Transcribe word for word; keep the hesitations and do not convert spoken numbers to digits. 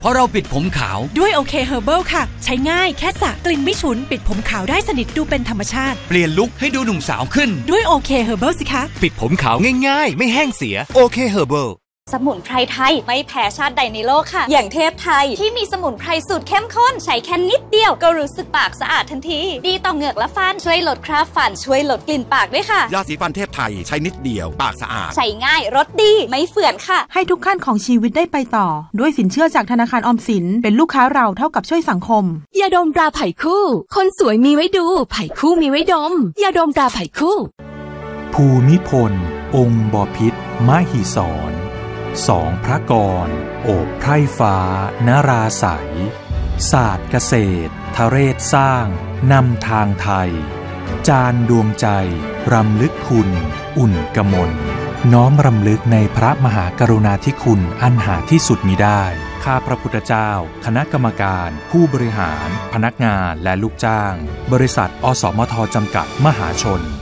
เพราะเราปิดผมขาวด้วยโอเคเฮอร์เบิลค่ะใช้ง่ายแค่สระกลิ่นไม่ฉุนปิดผมขาวได้สนิทดูเป็นธรรมชาติเปลี่ยนลุคให้ดูหนุ่มสาวขึ้นด้วยโอเคเฮอร์เบิลสิคะปิดผมขาวง่ายๆไม่แห้งเสียโอเคเฮอร์เบิลสมุนไพรไทยไม่แพ้ชาติใดในโลกค่ะอย่างเทพไทยที่มีสมุนไพรสูตรเข้มข้นใช้แค่นิดเดียวก็รู้สึกปากสะอาดทันทีดีต่อเหงือกและฟันช่วยลดคราบฟันช่วยลดกลิ่นปากด้วยค่ะยาสีฟันเทพไทยใช้นิดเดียวปากสะอาดใช้ง่ายรสดีไม่เฝื่อนค่ะให้ทุกขั้นของชีวิตได้ไปต่อด้วยสินเชื่อจากธนาคารออมสินเป็นลูกค้าเราเท่ากับช่วยสังคมยาดมตราไผ่คู่คนสวยมีไว้ดูไผ่คู่มีไว้ดมยาดมตราไผ่คู่ภูมิพลองค์บพิตรมหิศรสองพระกรโอบไพร่ฟ้านราใสศาสตร์เกษตรทะเรศสร้างนำทางไทยจานดวงใจรำลึกคุณอุ่นกมลน้อมรำลึกในพระมหากรุณาธิคุณอันหาที่สุดมิได้ข้าพระพุทธเจ้าคณะกรรมการผู้บริหารพนักงานและลูกจ้างบริษัทอสมทจำกัดมหาชน